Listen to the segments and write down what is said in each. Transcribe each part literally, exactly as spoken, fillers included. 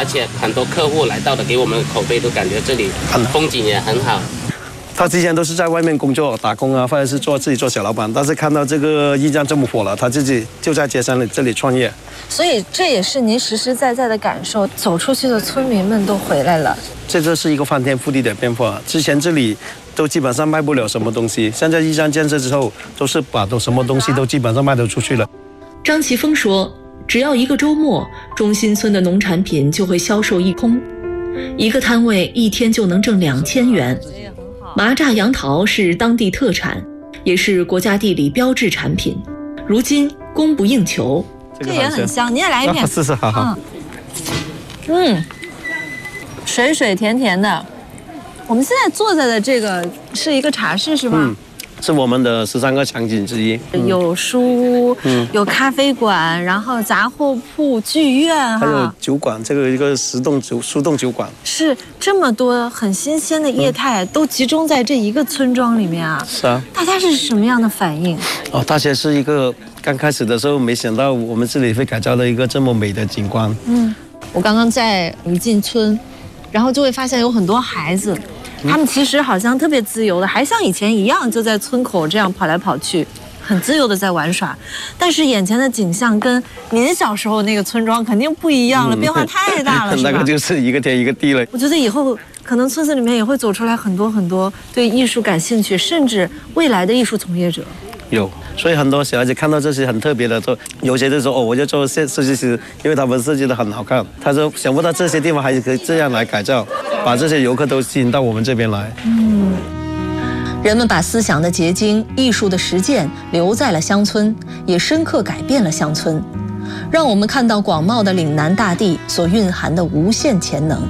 且很多客户来到的，给我们口碑都感觉这里风景也很好。 他之前都是在外面工作打工啊，或者是做自己做小老板，但是看到这个驿站这么火了，他自己就在街上这里创业。 所以这也是您实实在在的感受，走出去的村民们都回来了。 这就是一个翻天覆地的变化。之前这里都基本上卖不了什么东西，现在驿站建设之后，都是把都什么东西都基本上卖得出去了。 张奇峰说，只要一个周末，中心村的农产品就会销售一空，一个摊位一天就能挣两千元。麻榨杨桃是当地特产，也是国家地理标志产品，如今供不应求。 这也很香，你也来一片。 试试，好好。 嗯，水水甜甜的。我们现在坐在的这个是一个茶室，是吧？嗯， 是我们的十三个场景之一。 嗯、有书屋，嗯，有咖啡馆，然后杂货铺、剧院，哈， 还有酒馆，这个一个石洞酒速冻酒馆。 是这么多很新鲜的业态、嗯、都集中在这一个村庄里面啊。 是啊。 大家是什么样的反应？ 哦，大家是一个刚开始的时候没想到我们这里会改造了一个这么美的景观。 嗯，我刚刚在一进村，然后就会发现有很多孩子。他们其实好像特别自由的，还像以前一样，就在村口这样跑来跑去，很自由的在玩耍。但是眼前的景象跟您小时候那个村庄肯定不一样了，嗯、变化太大了，是吧？ 那个就是一个天一个地了。 我觉得以后可能村子里面也会走出来很多很多对艺术感兴趣，甚至未来的艺术从业者。 有，所以很多小孩子看到这些很特别的，做有些就说哦，我就做设设计师，因为他们设计的很好看。他说想不到这些地方还可以这样来改造，把这些游客都吸引到我们这边来。 嗯，人们把思想的结晶、艺术的实践留在了乡村，也深刻改变了乡村，让我们看到广袤的岭南大地所蕴含的无限潜能。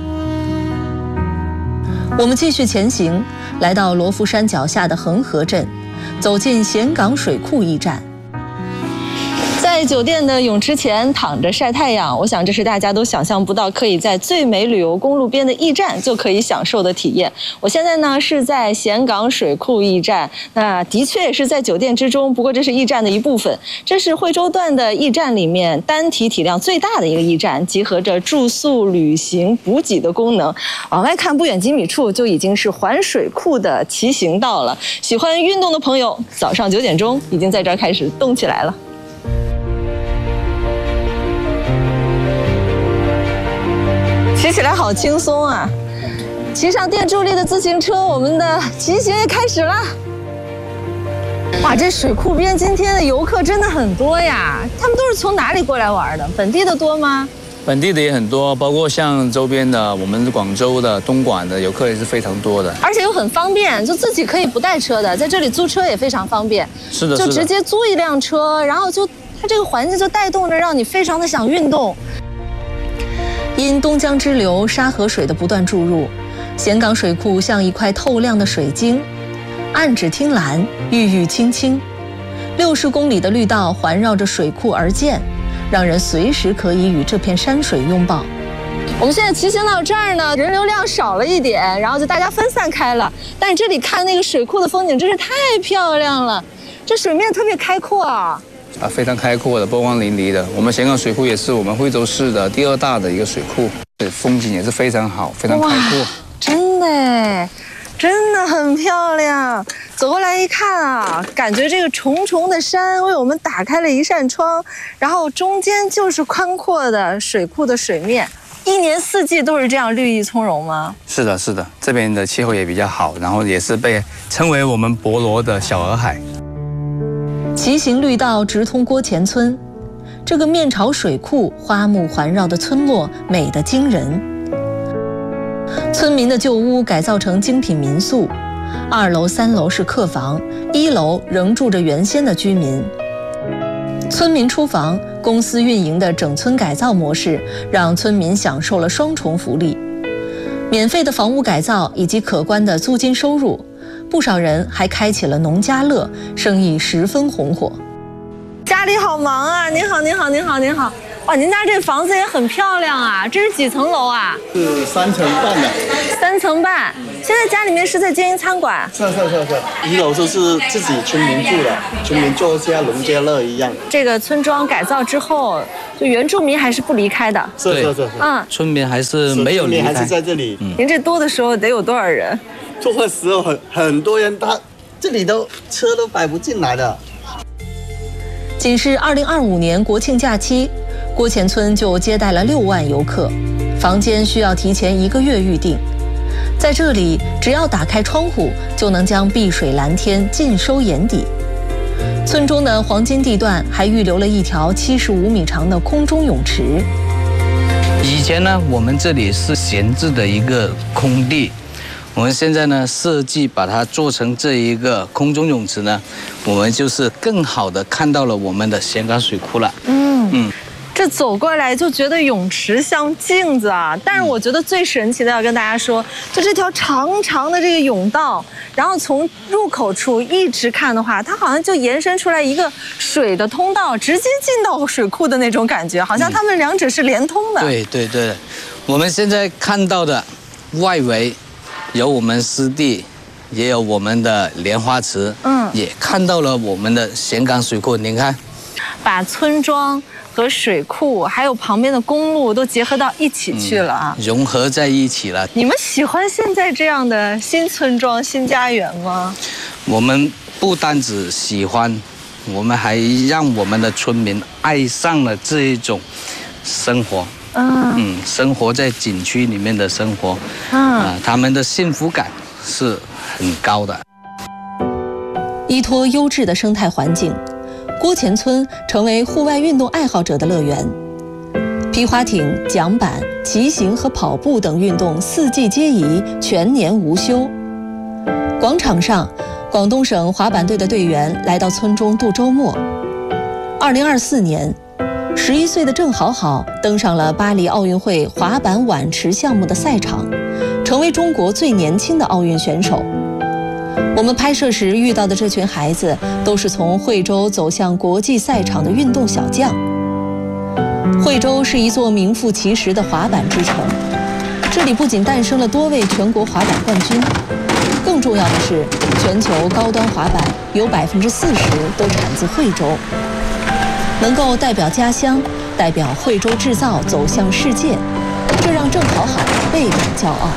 我们继续前行，来到罗浮山脚下的恒河镇。走进咸港水库驿站，在酒店的泳池前躺着晒太阳，我想这是大家都想象不到可以在最美旅游公路边的驿站就可以享受的体验。我现在呢是在咸港水库驿站，那的确也是在酒店之中，不过这是驿站的一部分。这是惠州段的驿站里面单体体量最大的一个驿站，集合着住宿、旅行、补给的功能。往外看不远几米处就已经是环水库的骑行道了。喜欢运动的朋友，早上九点钟已经在这儿开始动起来了。骑起来好轻松啊！骑上电助力的自行车，我们的骑行也开始了。哇，这水库边今天的游客真的很多呀！他们都是从哪里过来玩的？本地的多吗？ 本地的也很多，包括像周边的，我们广州的、东莞的游客也是非常多的。 而且又很方便，就自己可以不带车的，在这里租车也非常方便。 是的， 就直接租一辆车，然后就它这个环境就带动着让你非常的想运动。因东江支流沙河水的不断注入，咸港水库像一块透亮的水晶，岸芷汀蓝，郁郁青青。六十公里的绿道环绕着水库而建，让人随时可以与这片山水拥抱。我们现在骑行到这儿呢，人流量少了一点，然后就大家分散开了。但是这里看那个水库的风景真是太漂亮了，这水面特别开阔啊。 啊，非常开阔的，波光粼粼的。我们咸港水库也是我们惠州市的第二大的一个水库，风景也是非常好，非常开阔。 真的，真的很漂亮。走过来一看啊，感觉这个重重的山为我们打开了一扇窗，然后中间就是宽阔的水库的水面。一年四季都是这样绿意葱茏吗？ 是的，是的，这边的气候也比较好，然后也是被称为我们博罗的小洱海。 骑行绿道直通郭前村，这个面朝水库、花木环绕的村落美得惊人。村民的旧屋改造成精品民宿，二楼、三楼是客房，一楼仍住着原先的居民。村民出房，公司运营的整村改造模式，让村民享受了双重福利：免费的房屋改造以及可观的租金收入。不少人还开启了农家乐，生意十分红火。家里好忙啊！您好，您好，您好，您好。 哇，您家这房子也很漂亮啊，这是几层楼啊？ 是三层半的。 三层半。现在家里面是在经营餐馆？ 是是是是，一楼就是自己村民住的，村民做家农家乐一样。 这个村庄改造之后，就原住民还是不离开的。 是是是是。 嗯， 村民还是没有离开， 还是在这里。 嗯， 您这多的时候得有多少人？ 做的时候很很多人，他这里都车都摆不进来的。 仅是二零二五年国庆假期，郭前村就接待了六万游客，房间需要提前一个月预订。在这里，只要打开窗户，就能将碧水蓝天尽收眼底。村中的黄金地段还预留了一条七十五米长的空中泳池。 以前呢，我们这里是闲置的一个空地，我们现在呢设计把它做成这一个空中泳池呢，我们就是更好的看到了我们的咸港水库了。 嗯嗯。这走过来就觉得泳池像镜子啊，但是我觉得最神奇的要跟大家说，就这条长长的这个甬道，然后从入口处一直看的话，它好像就延伸出来一个水的通道，直接进到水库的那种感觉，好像它们两者是连通的。 嗯、对对对，我们现在看到的外围有我们湿地，也有我们的莲花池，嗯，也看到了我们的咸港水库。您看， 把村庄和水库还有旁边的公路都结合到一起去了啊、 嗯，融合在一起了。 你们喜欢现在这样的新村庄、新家园吗？ 我们不单只喜欢，我们还让我们的村民爱上了这一种生活。嗯嗯，生活在景区里面的生活，嗯、啊，他们的幸福感是很高的。 依托优质的生态环境，郭前村成为户外运动爱好者的乐园。皮划艇、桨板、骑行和跑步等运动四季皆宜，全年无休。广场上，广东省滑板队的队员来到村中度周末。二零二四年，十一岁的郑好好登上了巴黎奥运会滑板碗池项目的赛场，成为中国最年轻的奥运选手。我们拍摄时遇到的这群孩子，都是从惠州走向国际赛场的运动小将。惠州是一座名副其实的滑板之城，这里不仅诞生了多位全国滑板冠军，更重要的是，全球高端滑板有百分之四十都产自惠州。能够代表家乡，代表惠州制造走向世界，这让郑好好倍感骄傲。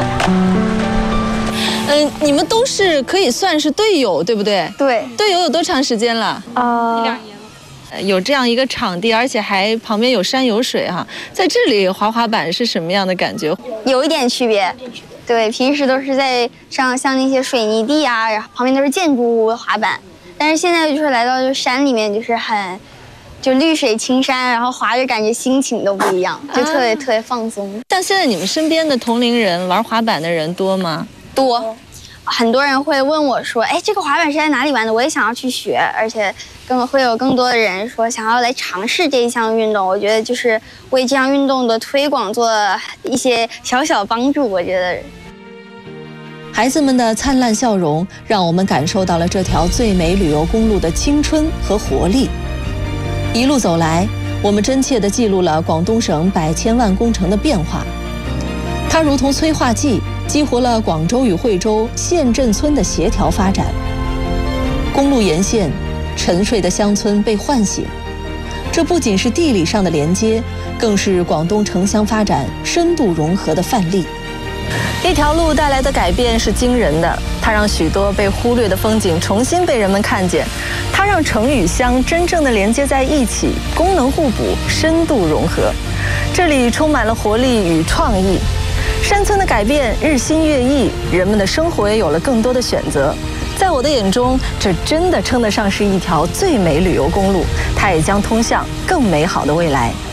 嗯，你们都是可以算是队友，对不对？ 对。 队友有多长时间了？ 呃， 一两年了。有这样一个场地，而且还旁边有山有水哈、啊，在这里滑滑板是什么样的感觉？ 有一点区别。对，平时都是在上像那些水泥地啊，然后旁边都是建筑物滑板，但是现在就是来到就山里面，就是很。就绿水青山，然后滑着感觉心情都不一样，就特别、啊、特别放松。 像现在你们身边的同龄人玩滑板的人多吗？ 多，很多人会问我说：“哎，这个滑板是在哪里玩的？我也想要去学。”而且更会有更多的人说想要来尝试这一项运动。我觉得就是为这项运动的推广做一些小小帮助。我觉得。 孩子们的灿烂笑容，让我们感受到了这条最美旅游公路的青春和活力。一路走来，我们真切地记录了广东省百千万工程的变化。它如同催化剂，激活了广州与惠州县镇村的协调发展。公路沿线，沉睡的乡村被唤醒。这不仅是地理上的连接，更是广东城乡发展深度融合的范例。一条路带来的改变是惊人的，它让许多被忽略的风景重新被人们看见，它让城与乡真正的连接在一起，功能互补，深度融合。这里充满了活力与创意。山村的改变日新月异，人们的生活也有了更多的选择。在我的眼中，这真的称得上是一条最美旅游公路，它也将通向更美好的未来。